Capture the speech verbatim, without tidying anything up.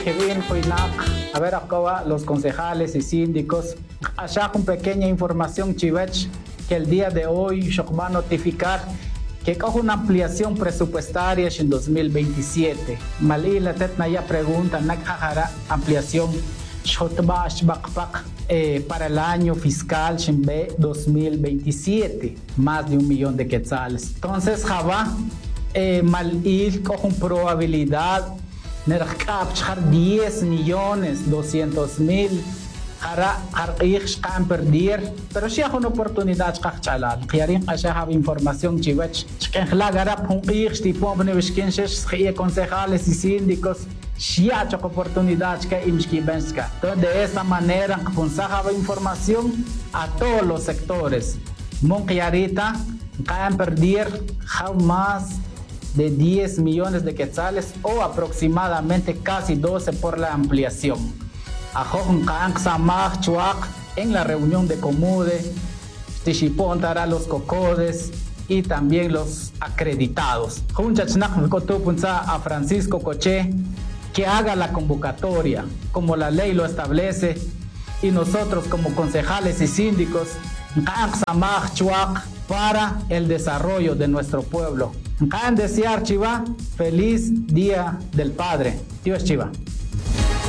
Que bien, Huinac. A ver, acá los concejales y síndicos. Allá con pequeña información, Chivech, que el día de hoy yo va a notificar que coge una ampliación presupuestaria en dos mil veintisiete. Malí la tetna ya pregunta, ¿nakajara ampliación eh, para el año fiscal dos mil veintisiete? Más de un millón de quetzales. Entonces, Java, eh, Malí coge una probabilidad diez millones doscientos mil para perder, pero si hay una oportunidad chalal quieren hacer información chivech que la garap un tipo de concejales y síndicos si hay oportunidad que imskibenska. Entonces de esta manera consejaba información a todos los sectores monquiarita caen perder jamás de diez millones de quetzales o aproximadamente casi doce por la ampliación. En la reunión de Comude, Tishipontará los cocodes y también los acreditados. A Francisco Coche que haga la convocatoria como la ley lo establece y nosotros como concejales y síndicos para el desarrollo de nuestro pueblo. Desear, Chiva, feliz Día del Padre. Dios Chiva.